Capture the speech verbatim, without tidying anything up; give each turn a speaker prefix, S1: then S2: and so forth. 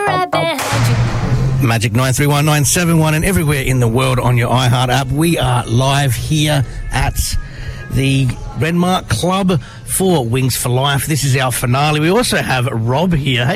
S1: right behind you.
S2: Magic nine three one nine seven one and everywhere in the world on your iHeart app. We are live here at the Renmark Club for Wings for Life. This is our finale. We also have Rob here. Hey,